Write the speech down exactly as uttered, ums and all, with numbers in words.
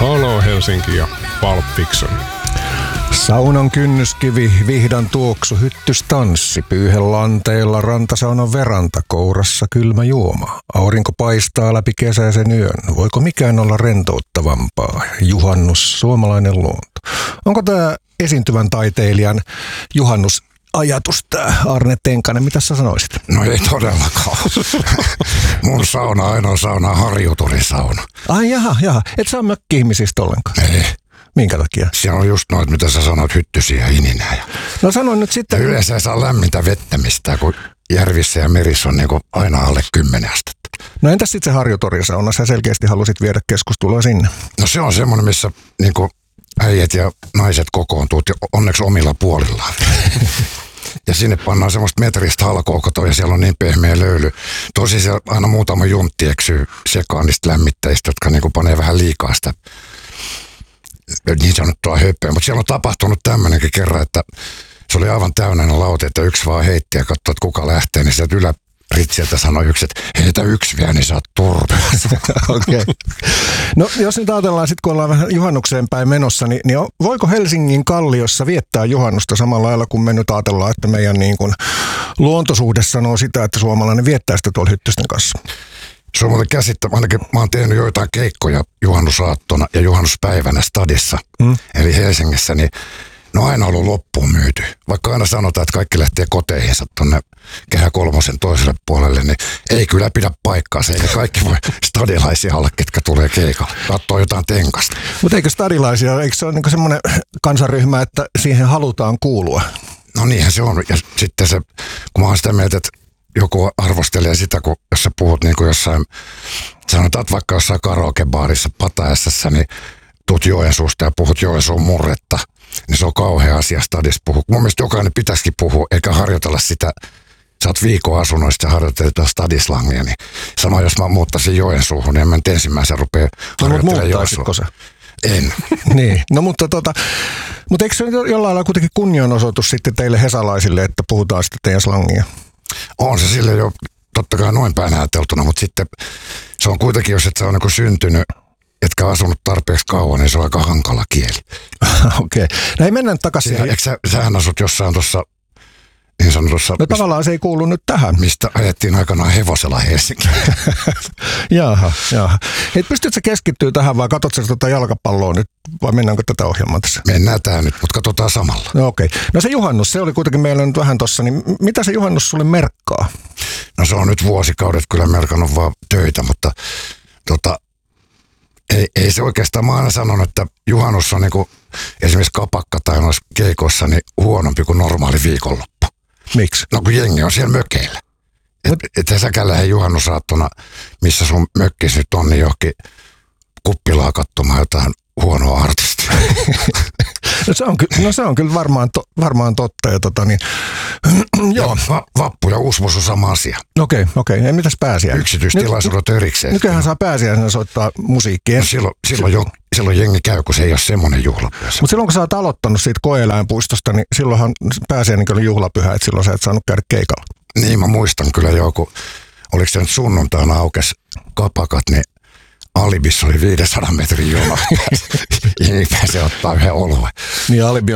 Hello Helsinki ja Pulp Fiction. Saunan kynnyskivi, vihdan tuoksu, hyttystanssi, pyyhelanteella rantasaunan veranta, kourassa kylmä juoma. Aurinko paistaa läpi kesäisen yön. Voiko mikään olla rentouttavampaa? Juhannus, suomalainen luonto. Onko tämä esiintyvän taiteilijan juhannusajatus, tämä Arne Tenkanen? Mitä sä sanoisit? No ei todellakaan. Mun sauna ainoa sauna on harjuturisauna. Ai jaha, jaha. Et sä ole mökki-ihmisistä ollenkaan? Ei. Minkä takia? Siellä on just noit, mitä sä sanoit, hyttysiä ja ininää. No sano nyt sitten. Ja yleensä ei saa lämmintä vettä mistään, kun järvissä ja merissä on niinku aina alle kymmenen astetta. No entäs sitten se harjutorisauna? Sä selkeästi halusit viedä keskustelua sinne. No se on semmoinen, missä niinku äijät ja naiset kokoontuu, onneksi omilla puolillaan. Ja sinne pannaan semmoista metristä halkookotoa ja siellä on niin pehmeä löyly. Tosi siellä aina muutama juntti eksyy sekaan niistä lämmitteistä, jotka niinku panee vähän liikaa sitä niin sanottua höppöä. Mutta siellä on tapahtunut tämmöinenkin kerran, että se oli aivan täynnä lauta, että yksi vaan heitti ja katsoi, että kuka lähtee, niin sieltä yläritsiltä sanoi yksi, että heitä yksi vielä, niin saat turpeessa. Okei. Okay. No jos nyt ajatellaan sitten, kun ollaan vähän juhannukseen päin menossa, niin, niin voiko Helsingin Kalliossa viettää juhannusta samalla lailla, kun me nyt ajatellaan, että meidän niin kuin luontosuhde sanoo sitä, että suomalainen viettää sitä tuolla hyttysten kanssa? Se on muuten käsittämätöntä. Ainakin mä oon tehnyt joitain keikkoja juhannusaattona ja juhannuspäivänä stadissa, mm. eli Helsingissä, niin ne on aina ollut loppuun myyty. Vaikka aina sanotaan, että kaikki lähtee koteihinsa tonne Kehä Kolmosen toiselle puolelle, niin ei kyllä pidä paikkaa se. Eikä kaikki voi stadilaisia olla, ketkä tulee keikalle. Katsoo jotain tenkasta. Mutta eikö stadilaisia, eikö se ole niinku semmoinen kansanryhmä, että siihen halutaan kuulua? No niinhän se on. Ja sitten se, kun mä oon sitä mieltä, että joku arvostelee sitä, kun jos sä puhut niin kuin jossain, sanotaan vaikka jossain karaokebaarissa Pataessassa, niin tuut Joensuusta ja puhut Joensuun murretta, niin se on kauhea asia stadissa puhua. Mun mielestä jokainen pitäisikin puhua, eikä harjoitella sitä, sä oot viikon asunut ja harjoittelet stadislangia, niin sama jos mä muuttaisin Joensuuhun, niin en mä nyt ensimmäisen rupea harjoittelemaan Joensuuhun. En. Niin, no mutta tota, mutta eikö se jollain lailla kuitenkin kunnianosoitus sitten teille hesalaisille, että puhutaan sitten teidän slangia? On se sille jo totta kai noin päin ajateltuna, mutta sitten se on kuitenkin, jos et sä on niin syntynyt, etkä asunut tarpeeksi kauan, niin se on aika hankala kieli. Okei. Okay. No ei mennä takaisin. Eikö sä, sähän asut jossain tuossa, niin sanotussa... No tavallaan se ei kuulu nyt tähän. Mistä ajettiin aikanaan hevosella Helsinkiin. Jaha, jaha. Hei, pystytkö keskittyä tähän vai katsotko sä tuota jalkapalloa nyt vai mennäänkö tätä ohjelmaa tässä? Mennään tää nyt, mutta katsotaan samalla. No okei. Okay. No se juhannus, se oli kuitenkin meillä nyt vähän tossa, niin mitä se juhannus sulle merkkaa? No se on nyt vuosikaudet kyllä merkannut vaan töitä, mutta tota... Ei, ei se oikeastaan, mä aina sanon, että juhannus on niin kuin esimerkiksi kapakka tai noissa keikoissa niin huonompi kuin normaali viikonloppu. Miksi? No kun jengi on siellä mökeillä. Että et, et säkään lähde juhannusaattona, missä sun mökkis nyt on, niin johonkin kuppilaa katsomaan jotain huonoa artistia. No se on, no se on kyllä varmaan, to, varmaan totta. Ja tota niin, joo, va, vappu ja uusmus on sama asia. Okei, okei. Ja mitäs pääsiäinen? Yksityistilaisuudet erikseen. Nykyään saa pääsiäisenä soittaa musiikkia. No silloin, silloin, jo, silloin jengi käy, kun se ei ole semmoinen juhlapyhä. Mutta silloin kun sä oot aloittanut siitä koe-eläinpuistosta, niin silloinhan pääsiäinen oli juhlapyhä, että silloin sä et saanut käydä keikalla. Niin, mä muistan kyllä joku, oliko se nyt sunnuntaina aukes kapakat, niin Alibissa oli viisisataa metrin jono. Jengi pääsee ottaa yhden oluen. Niin Alibi